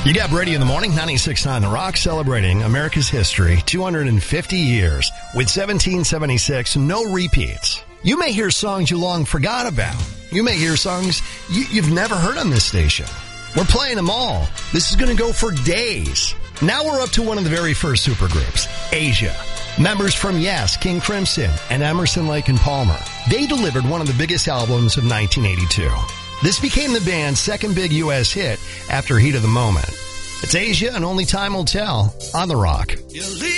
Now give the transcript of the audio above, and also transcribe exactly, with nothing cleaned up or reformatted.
You got Brady in the morning, ninety-six point nine The Rock, celebrating America's history, two hundred fifty years, with seventeen seventy-six, no repeats. You may hear songs you long forgot about. You may hear songs you, you've never heard on this station. We're playing them all. This is going to go for days. Now we're up to one of the very first supergroups, Asia. Members from Yes, King Crimson, and Emerson, Lake and Palmer. They delivered one of the biggest albums of nineteen eighty-two. This became the band's second big U S hit after Heat of the Moment. It's Asia, and only time will tell on The Rock.